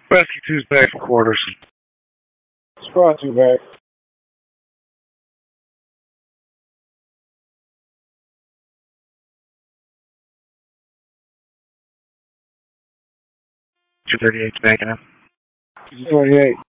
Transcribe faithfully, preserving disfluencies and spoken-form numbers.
Rescue two's back for quarters. Squad two back. two thirty-eight's backing up. twenty-eight.